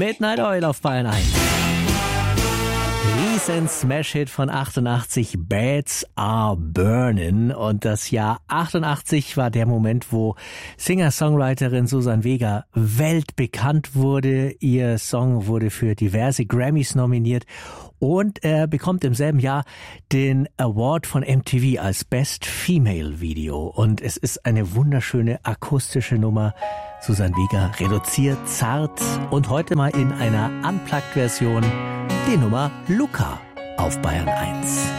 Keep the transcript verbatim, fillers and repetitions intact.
Midnight Oil auf Bayern eins. Riesen Smash-Hit von achtundachtzig, Beds Are Burnin'. Und das Jahr achtundachtzig war der Moment, wo Singer-Songwriterin Susan Vega weltbekannt wurde. Ihr Song wurde für diverse Grammys nominiert und er bekommt im selben Jahr den Award von M T V als Best Female Video. Und es ist eine wunderschöne akustische Nummer. Susan Vega reduziert, zart und heute mal in einer Unplugged-Version die Nummer Luca auf Bayern eins.